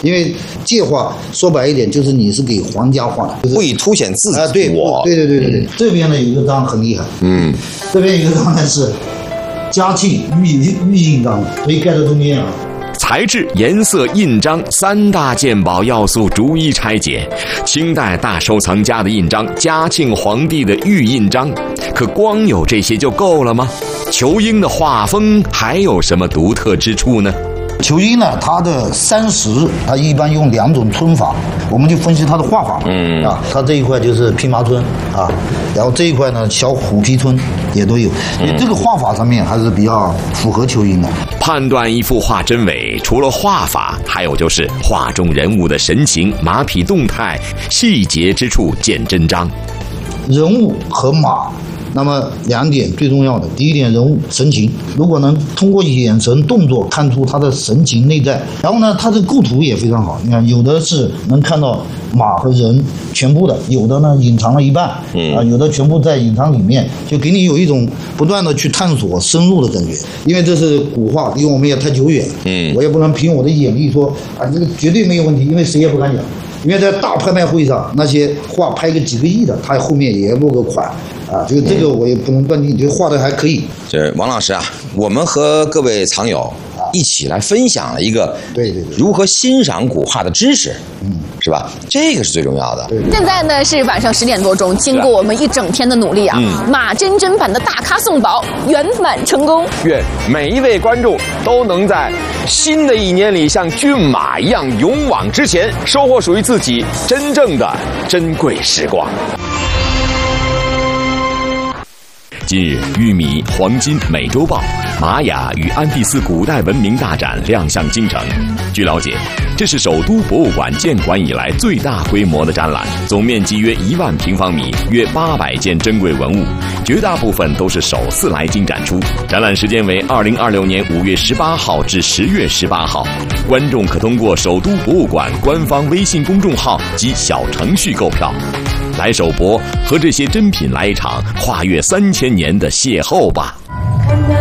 因为界画说白一点就是你是给皇家画的， 故意凸显自己。 对。这边呢有一个章很厉害，这边有一个章呢是嘉庆御印章，可以盖在中间啊。 材质、颜色、印章三大鉴宝要素逐一拆解。清代大收藏家的印章，嘉庆皇帝的御印章，可光有这些就够了吗？仇英的画风还有什么独特之处呢？ 仇英呢，它的30，它一般用2种皴法，我们就分析它的画法。它这一块就是蓖麻皴啊，然后这一块呢小虎皮皴也都有。你这个画法上面还是比较符合仇英的。 判断一幅画真伪，除了画法，还有就是画中人物的神情、马匹动态、细节之处见真章。 人物和马。那么2点最重要的，第一点人物神情，如果能通过眼神动作看出他的神情内在，然后呢，他的构图也非常好。你看，有的是能看到马和人全部的，有的呢隐藏了一半，有的全部在隐藏里面，就给你有一种不断的去探索深入的感觉。因为这是古画，离我们也太久远，我也不能凭我的眼力说啊这个绝对没有问题，因为谁也不敢讲。因为在大拍卖会上，那些画拍个几个亿的，他后面也落个款啊，就这个我也不能断定，就画的还可以。 就是王老师啊，我们和各位藏友一起来分享了一个如何欣赏古画的知识，是吧？这个是最重要的。 现在呢是晚上10点多钟，经过我们一整天的努力啊，马真真版的大咖送宝圆满成功。 愿每一位观众都能在新的一年里像骏马一样勇往直前，收获属于自己真正的珍贵时光。近日，玉米、黄金、美洲豹、玛雅与安第斯古代文明大展亮相京城。据了解，这是首都博物馆建馆以来最大规模的展览，总面积约1万平方米，约800件珍贵文物，绝大部分都是首次来京展出。展览时间为2026年5月18号至10月18号，观众可通过首都博物馆官方微信公众号及小程序购票。来首博，和这些珍品来一场跨越3000年的邂逅吧。